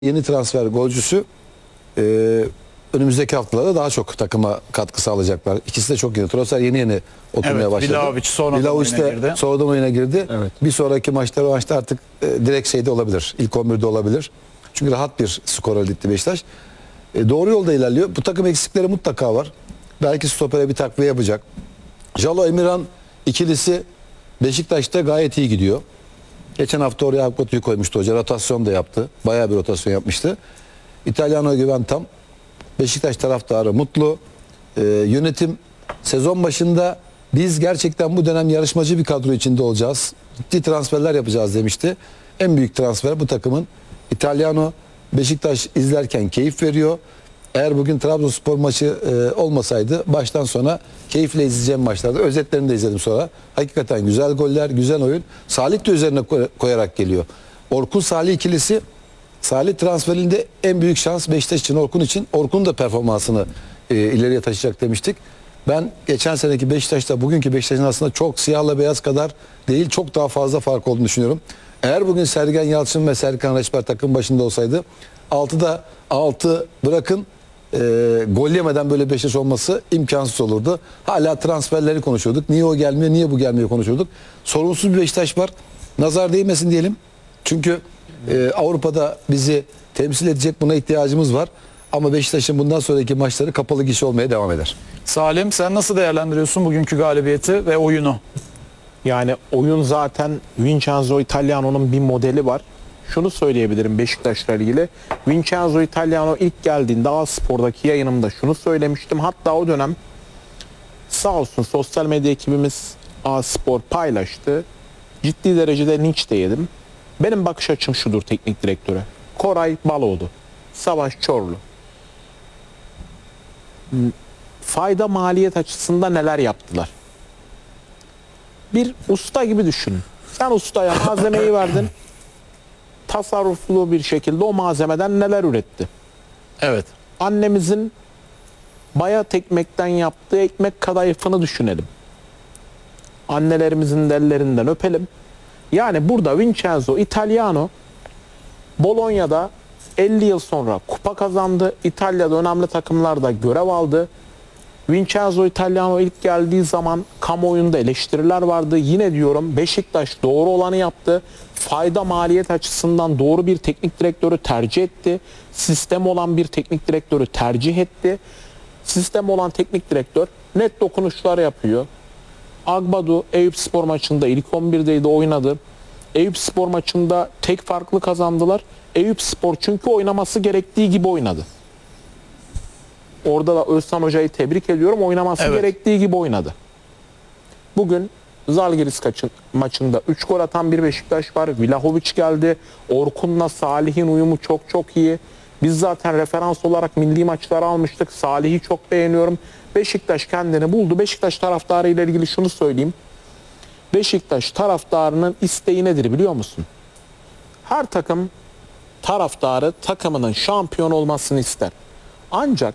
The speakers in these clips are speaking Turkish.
Yeni transfer golcüsü e, önümüzdeki haftalarda daha çok takıma katkı sağlayacaklar. İkisi de çok yeni. Trossard yeni oturmaya Evet, başladı. Vlahovic sonradan oyuna girdi. Sonradan oyuna girdi. Evet. Bir sonraki maçta artık direkt şeyde olabilir. İlk 11'de olabilir. Çünkü rahat bir skor elde etti Beşiktaş. Doğru yolda ilerliyor. Bu takım eksikleri mutlaka var. Belki stopere bir takviye yapacak. Jalo Emirhan ikilisi Beşiktaş'ta gayet iyi gidiyor. Geçen hafta oraya Akbatu'yu koymuştu hoca. Rotasyon da yaptı. Bayağı bir rotasyon yapmıştı. İtalyano güven tam. Beşiktaş taraftarı mutlu. Yönetim sezon başında biz gerçekten bu dönem yarışmacı bir kadro içinde olacağız. Ciddi transferler yapacağız demişti. En büyük transfer bu takımın. İtalyano Beşiktaş izlerken keyif veriyor. Eğer bugün Trabzonspor maçı olmasaydı baştan sona keyifle izleyeceğim maçlarda. Özetlerini de izledim sonra. Hakikaten güzel goller, güzel oyun. Salih de üzerine koyarak geliyor. Orkun Salih ikilisi, Salih transferinde en büyük şans Beşiktaş için, Orkun için. Orkun'un da performansını ileriye taşıyacak demiştik. Ben geçen seneki Beşiktaş'ta bugünkü Beşiktaş'ın aslında çok siyahla beyaz kadar değil, çok daha fazla fark olduğunu düşünüyorum. Eğer bugün Sergen Yalçın ve Serkan Reçber takım başında olsaydı 6'da 6 bırakın gol yemeden böyle Beşiktaş olması imkansız olurdu. Hala transferleri konuşuyorduk. Niye o gelmiyor, niye bu gelmiyor konuşuyorduk. Sorunsuz bir Beşiktaş var. Nazar değmesin diyelim. Çünkü Avrupa'da bizi temsil edecek, buna ihtiyacımız var. Ama Beşiktaş'ın bundan sonraki maçları kapalı gişe olmaya devam eder. Salim, sen nasıl değerlendiriyorsun bugünkü galibiyeti ve oyunu? Yani oyun zaten Vincenzo Italiano'nun bir modeli var. Şunu söyleyebilirim Beşiktaş'la ilgili. Vincenzo Italiano ilk geldiğinde A-Spor'daki yayınımda şunu söylemiştim. Hatta o dönem sağ olsun sosyal medya ekibimiz A-Spor paylaştı. Ciddi derecede linç de yedim. Benim bakış açım şudur teknik direktöre. Koray Baloğlu, Savaş Çorlu. Fayda maliyet açısından neler yaptılar? Bir usta gibi düşünün. Sen ustaya malzemeyi verdin. Tasarruflu bir şekilde o malzemeden neler üretti? Evet. Annemizin bayat ekmekten yaptığı ekmek kadayıfını düşünelim. Annelerimizin de ellerinden öpelim. Yani burada Vincenzo Italiano Bologna'da 50 yıl sonra kupa kazandı. İtalya'da önemli takımlarda görev aldı. Vincenzo Italiano ilk geldiği zaman kamuoyunda eleştiriler vardı. Yine diyorum Beşiktaş doğru olanı yaptı. Fayda maliyet açısından doğru bir teknik direktörü tercih etti. Sistem olan bir teknik direktörü tercih etti. Sistem olan teknik direktör net dokunuşlar yapıyor. Agbadu Eyüpspor maçında ilk 11'deydi, oynadı. Eyüpspor maçında tek farklı kazandılar. Eyüpspor çünkü oynaması gerektiği gibi oynadı. Orada da Özcan Hoca'yı tebrik ediyorum. Oynaması gerektiği gibi oynadı. Bugün Zalgiris maçında 3 gol atan bir Beşiktaş var. Vlahovic geldi. Orkun'la Salih'in uyumu çok çok iyi. Biz zaten referans olarak milli maçları almıştık. Salih'i çok beğeniyorum. Beşiktaş kendini buldu. Beşiktaş taraftarı ile ilgili şunu söyleyeyim. Beşiktaş taraftarının isteği nedir biliyor musun? Her takım taraftarı takımının şampiyon olmasını ister. Ancak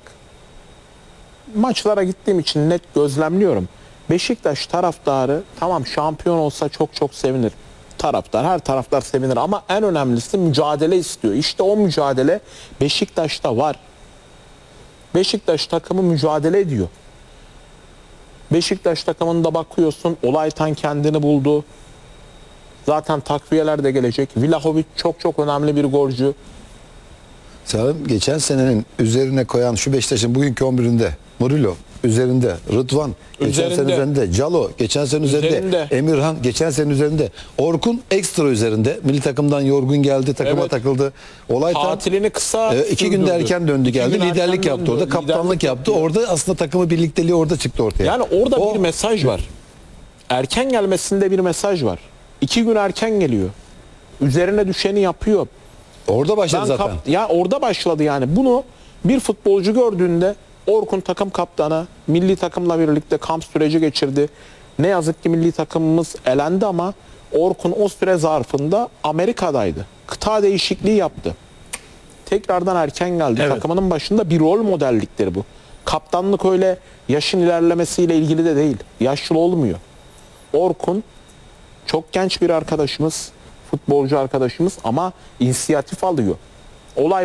maçlara gittiğim için net gözlemliyorum. Beşiktaş taraftarı tamam şampiyon olsa çok çok sevinir. Her taraftar sevinir ama en önemlisi mücadele istiyor. İşte o mücadele Beşiktaş'ta var. Beşiktaş takımı mücadele ediyor. Beşiktaş takımında bakıyorsun Olaytan kendini buldu. Zaten takviyeler de gelecek. Vlahovic çok çok önemli bir golcü. Salim, geçen senenin üzerine koyan şu Beşiktaş'ın bugünkü 11'inde Murilo üzerinde, Rıdvan geçen sene üzerinde, Calo geçen sene üzerinde, Emirhan geçen sene üzerinde, Orkun ekstra üzerinde. Milli takımdan yorgun geldi, takıma takıldı. Olaytan tatilini kısa 2 günde erken döndü geldi. Liderlik yaptı orada, kaptanlık yaptı. Orada aslında takımı birlikteliği orada çıktı ortaya. Yani orada bir mesaj var. Erken gelmesinde bir mesaj var. 2 gün erken geliyor. Üzerine düşeni yapıyor. Orada başladı zaten. Ya orada başladı yani. Bunu bir futbolcu gördüğünde Orkun takım kaptanı, milli takımla birlikte kamp süreci geçirdi. Ne yazık ki milli takımımız elendi ama Orkun o süre zarfında Amerika'daydı. Kıta değişikliği yaptı. Tekrardan erken geldi. Evet. Takımının başında bir rol modelliktir bu. Kaptanlık öyle yaşın ilerlemesiyle ilgili de değil. Yaşlı olmuyor. Orkun çok genç bir arkadaşımız, futbolcu arkadaşımız ama inisiyatif alıyor. Olay